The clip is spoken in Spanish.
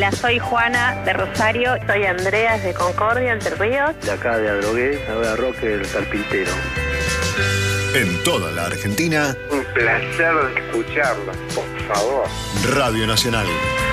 Hola, soy Juana de Rosario. Soy Andrea de Concordia, Entre Ríos. De acá de Adrogué, ahora Roque, el carpintero. En toda la Argentina. Un placer escucharla, por favor. Radio Nacional.